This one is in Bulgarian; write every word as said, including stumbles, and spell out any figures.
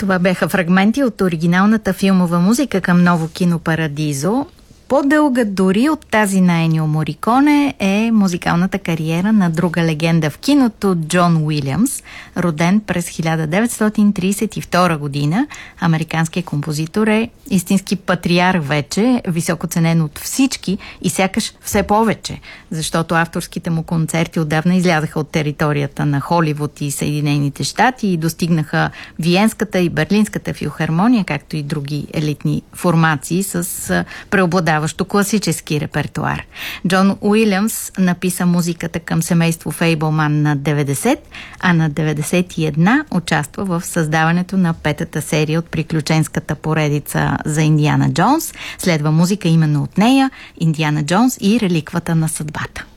Това бяха фрагменти от оригиналната филмова музика към ново кино Парадизо. По-дълга дори от тази на Енио Мориконе е музикалната кариера на друга легенда в киното Джон Уилямс, роден през хиляда деветстотин тридесет и втора година. Американският композитор е истински патриарх вече, високо ценен от всички и сякаш все повече, защото авторските му концерти отдавна излязаха от територията на Холивуд и Съединените щати и достигнаха Виенската и Берлинската филхармония, както и други елитни формации с преобладаващ класически репертуар. Джон Уилямс написа музиката към семейство Фейбълман на деветдесет, а на деветдесет и една участва в създаването на петата серия от приключенската поредица за Индиана Джонс. Следва музика именно от нея, Индиана Джонс и реликвата на съдбата.